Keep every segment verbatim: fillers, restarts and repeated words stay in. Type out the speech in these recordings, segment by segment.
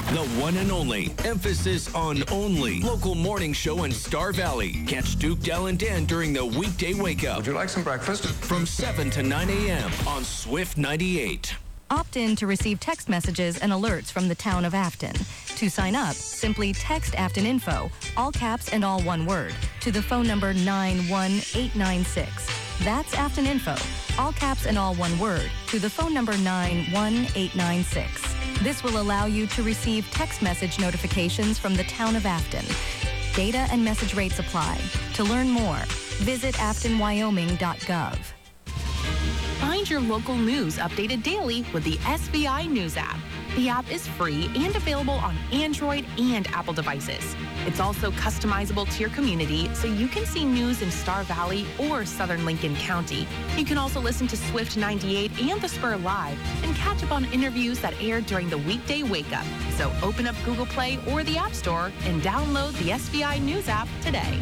The one and only, emphasis on only, local morning show in Star Valley. Catch Duke, Del, and Dan during the weekday wake-up. Would you like some breakfast? From seven to nine a.m. on Swift ninety-eight. Opt in to receive text messages and alerts from the town of Afton. To sign up, simply text Afton Info, all caps and all one word, to the phone number nine one eight nine six. That's Afton Info, all caps and all one word, to the phone number nine one eight nine six. This will allow you to receive text message notifications from the town of Afton. Data and message rates apply. To learn more, visit afton wyoming dot gov. Find your local news updated daily with the S V I News app. The app is free and available on Android and Apple devices. It's also customizable to your community, so you can see news in Star Valley or Southern Lincoln County. You can also listen to Swift ninety-eight and The Spur Live and catch up on interviews that aired during the weekday wake-up. So open up Google Play or the App Store and download the S V I News app today.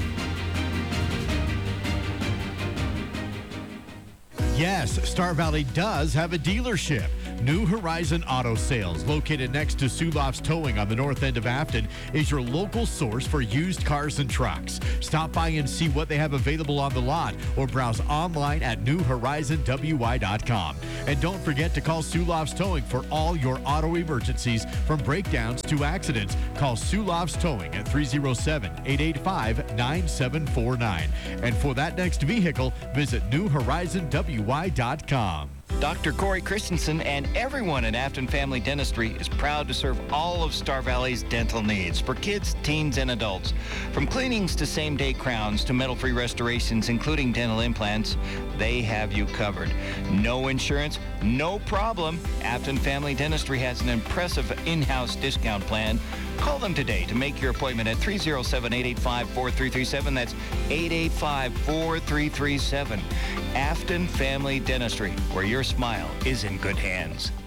Yes, Star Valley does have a dealership. New Horizon Auto Sales, located next to Sulof's Towing on the north end of Afton, is your local source for used cars and trucks. Stop by and see what they have available on the lot or browse online at new horizon w y dot com. And don't forget to call Sulof's Towing for all your auto emergencies from breakdowns to accidents. Call Sulof's Towing at three oh seven, eight eight five, nine seven four nine. And for that next vehicle, visit new horizon w y dot com. Doctor Corey Christensen and everyone at Afton Family Dentistry is proud to serve all of Star Valley's dental needs for kids, teens, and adults. From cleanings to same-day crowns to metal-free restorations, including dental implants, they have you covered. No insurance, no problem. Afton Family Dentistry has an impressive in-house discount plan. Call them today to make your appointment at three oh seven, eight eight five, four three three seven. That's eight eight five, four three three seven. Afton Family Dentistry, where your smile is in good hands.